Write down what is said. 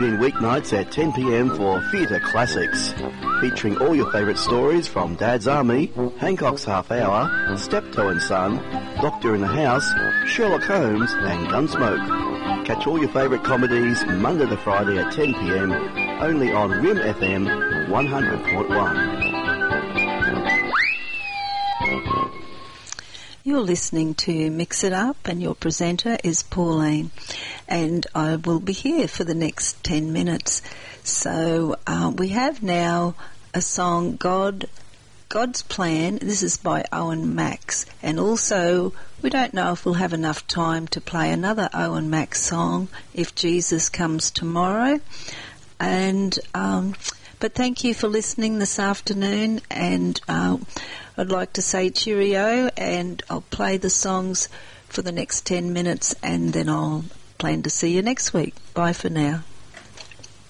In weeknights at 10 p.m. for Theatre Classics, featuring all your favourite stories from Dad's Army, Hancock's Half Hour, Steptoe and Son, Doctor in the House, Sherlock Holmes and Gunsmoke. Catch all your favourite comedies Monday to Friday at 10 p.m. only on Rim FM 100.1. You're listening to Mix It Up and your presenter is Pauline, and I will be here for the next 10 minutes. So we have now a song, God's Plan. This is by Owen Max, and also we don't know if we'll have enough time to play another Owen Max song, If Jesus Comes Tomorrow. And but thank you for listening this afternoon, and I'd like to say cheerio, and I'll play the songs for the next 10 minutes and then I'll plan to see you next week. Bye for now.